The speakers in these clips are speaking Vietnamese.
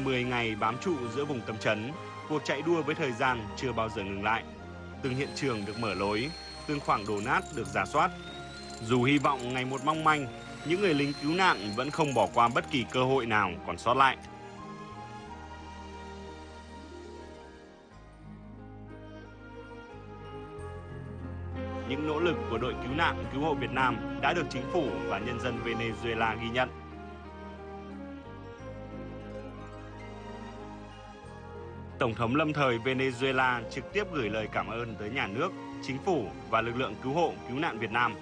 10 ngày bám trụ giữa vùng tâm chấn, cuộc chạy đua với thời gian chưa bao giờ ngừng lại. Từng hiện trường được mở lối, từng khoảng đổ nát được rà soát. Dù hy vọng ngày một mong manh, những người lính cứu nạn vẫn không bỏ qua bất kỳ cơ hội nào còn sót lại. Những nỗ lực của đội cứu nạn cứu hộ Việt Nam đã được chính phủ và nhân dân Venezuela ghi nhận. Tổng thống lâm thời Venezuela trực tiếp gửi lời cảm ơn tới nhà nước, chính phủ và lực lượng cứu hộ cứu nạn Việt Nam.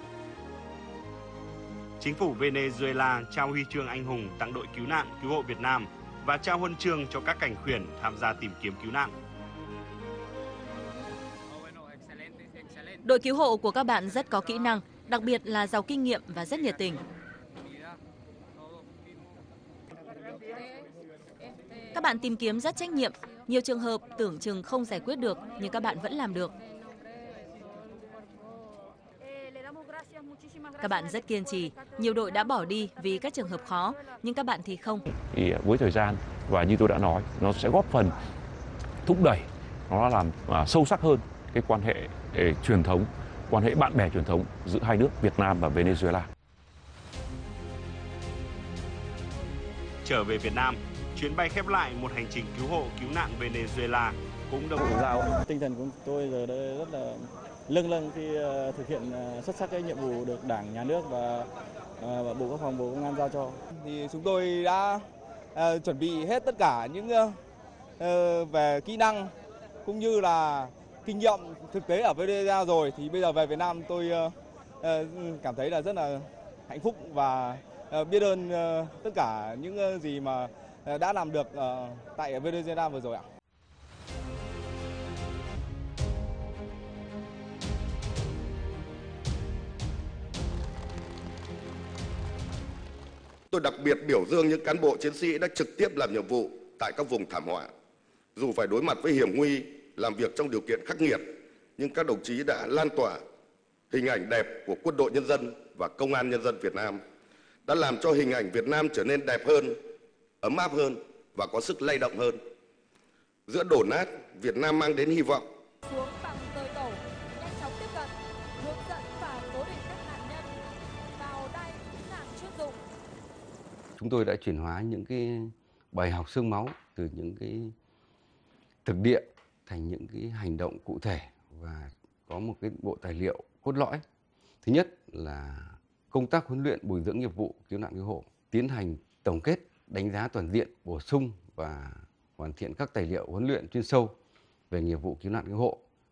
Chính phủ Venezuela trao huy chương anh hùng tặng đội cứu nạn cứu hộ Việt Nam và trao huân chương cho các cảnh khuyển tham gia tìm kiếm cứu nạn. Đội cứu hộ của các bạn rất có kỹ năng, đặc biệt là giàu kinh nghiệm và rất nhiệt tình. Các bạn tìm kiếm rất trách nhiệm, nhiều trường hợp tưởng chừng không giải quyết được nhưng các bạn vẫn làm được. Các bạn rất kiên trì, nhiều đội đã bỏ đi vì các trường hợp khó, nhưng các bạn thì không. Với thời gian và như tôi đã nói, nó sẽ góp phần thúc đẩy, nó làm sâu sắc hơn cái quan hệ truyền thống, quan hệ bạn bè truyền thống giữa hai nước Việt Nam và Venezuela. Trở về Việt Nam, chuyến bay khép lại một hành trình cứu hộ cứu nạn Venezuela cũng được tinh thần của tôi giờ đây rất là lâng lâng khi thực hiện xuất sắc cái nhiệm vụ được Đảng, Nhà nước và Bộ Quốc phòng, Bộ Công an giao cho. Thì chúng tôi đã chuẩn bị hết tất cả những về kỹ năng cũng như là kinh nghiệm thực tế ở Venezuela rồi, thì bây giờ về Việt Nam tôi cảm thấy là rất là hạnh phúc và biết ơn tất cả những gì mà đã làm được tại Venezuela vừa rồi ạ. Tôi đặc biệt biểu dương những cán bộ chiến sĩ đã trực tiếp làm nhiệm vụ tại các vùng thảm họa. Dù phải đối mặt với hiểm nguy, làm việc trong điều kiện khắc nghiệt, nhưng các đồng chí đã lan tỏa hình ảnh đẹp của quân đội nhân dân và công an nhân dân Việt Nam, đã làm cho hình ảnh Việt Nam trở nên đẹp hơn, ấm áp hơn và có sức lay động hơn. Giữa đổ nát, Việt Nam mang đến hy vọng. Xuống bằng rời tổ, nhanh chóng tiếp cận, hướng dẫn và cố định các nạn nhân vào đai cứu nạn chuyên dụng. Chúng tôi đã chuyển hóa những cái bài học xương máu từ những cái thực địa thành những cái hành động cụ thể và có một cái bộ tài liệu cốt lõi. Thứ nhất là công tác huấn luyện bồi dưỡng nghiệp vụ cứu nạn cứu hộ, tiến hành tổng kết, đánh giá toàn diện, bổ sung và hoàn thiện các tài liệu huấn luyện chuyên sâu về nghiệp vụ cứu nạn cứu hộ.